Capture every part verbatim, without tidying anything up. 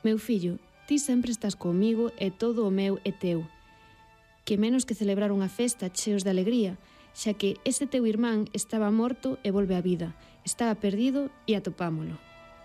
Meu fillo, ti sempre estás comigo e todo o meu é teu. Que menos que celebrar unha festa cheos de alegría, xa que ese teu irmán estaba morto e volve á vida, estaba perdido e atopámolo.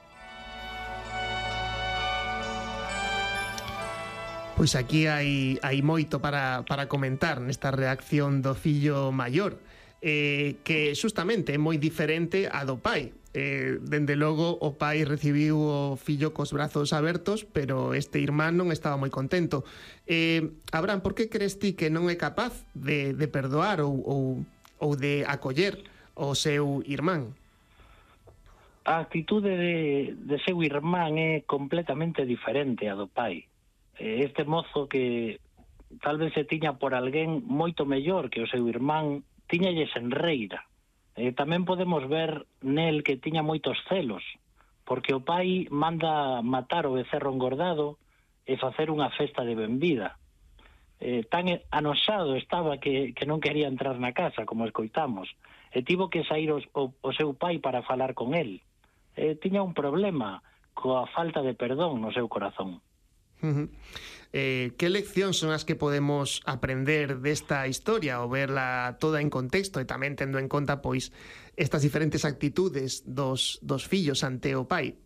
Pois aquí hai, hai moito para, para comentar nesta reacción do fillo maior, eh, que xustamente é moi diferente a do pai. Eh, dende logo o pai recibiu o fillo cos brazos abertos, pero este irmán non estaba moi contento. Eh, Abraham, por que crees ti que non é capaz de, de perdoar ou, ou, ou de acoller o seu irmán? A actitude de, de seu irmán é completamente diferente a do pai. Este mozo que tal vez se tiña por alguén moito mellor que o seu irmán, tiñalle senreira. Eh, tamén podemos ver nel que tiña moitos celos, porque o pai manda matar o becerro engordado e facer unha festa de benvida. Eh, tan anosado estaba que, que non quería entrar na casa, como escoitamos, e tivo que sair o, o, o seu pai para falar con el. Eh, tiña un problema coa falta de perdón no seu corazón. Uh-huh. Eh, que leccións son as que podemos aprender desta historia ou verla toda en contexto e tamén tendo en conta pois estas diferentes actitudes dos, dos fillos ante o pai?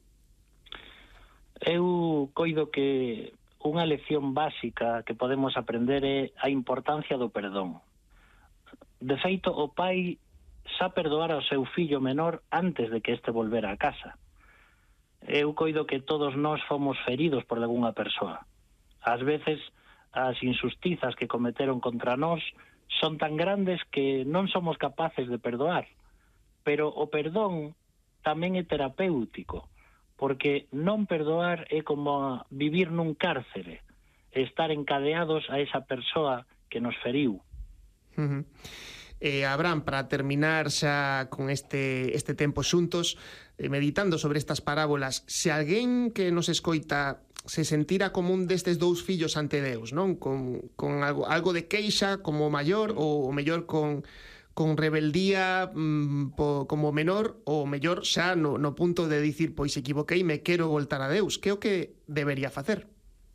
Eu coido que unha lección básica que podemos aprender é a importancia do perdón. De feito, o pai xa perdoara ao seu fillo menor antes de que este volvera a casa. Eu coido que todos nós fomos feridos por algunha persoa. Ás veces, as injustizas que cometeron contra nós son tan grandes que non somos capaces de perdoar. Pero o perdón tamén é terapéutico, porque non perdoar é como vivir nun cárcere, estar encadeados a esa persoa que nos feriu. Uh-huh. Eh, Abraham, para terminar xa con este, este tempo xuntos, eh, meditando sobre estas parábolas, se alguén que nos escoita se sentira como un destes dous fillos ante Deus, non? Con, con algo, algo de queixa como maior ou mellor con, con rebeldía mmm, po, como menor, ou mellor xa no, no punto de dicir, pois equivoquei, me quero voltar a Deus. Que é o que debería facer?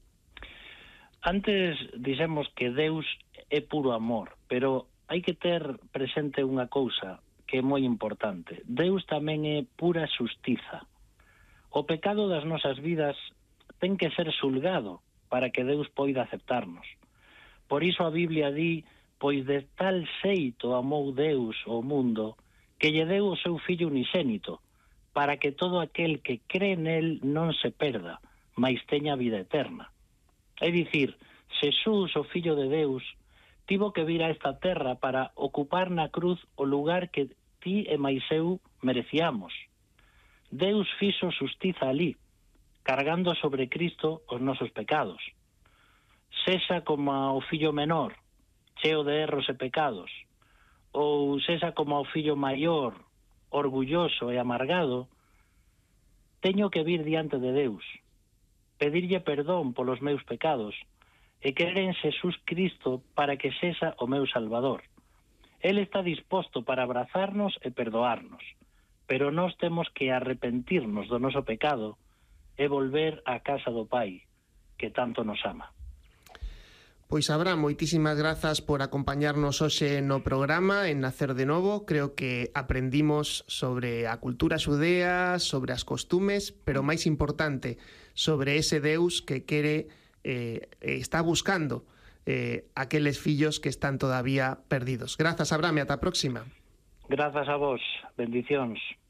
Antes dixemos que Deus é puro amor, pero hai que ter presente unha cousa que é moi importante. Deus tamén é pura xustiza. O pecado das nosas vidas ten que ser xulgado para que Deus poida aceptarnos. Por iso a Biblia di, pois de tal xeito amou Deus o mundo, que lle deu o seu fillo unixénito, para que todo aquel que cree nel non se perda, mais teña vida eterna. É dicir, Xesús, o fillo de Deus, tivo que vir a esta terra para ocupar na cruz o lugar que ti e máis eu merecíamos. Deus fixo xustiza ali, cargando sobre Cristo os nosos pecados. Sexa como o fillo menor, cheo de erros e pecados, ou sexa como o fillo maior, orgulloso e amargado, teño que vir diante de Deus, pedirlle perdón polos meus pecados, e crer en Xesús Cristo para que sexa o meu Salvador. El está disposto para abrazarnos e perdoarnos, pero nós temos que arrepentirnos do noso pecado e volver á casa do Pai, que tanto nos ama. Pois Abraham, moitísimas grazas por acompañarnos hoxe no programa en Nacer de Novo. Creo que aprendimos sobre a cultura xudea, sobre as costumes, pero máis importante, sobre ese Deus que quere Eh, está buscando eh, aqueles fillos que están todavía perdidos. Grazas, Abraham, e ata a próxima. Grazas a vos, bendicións.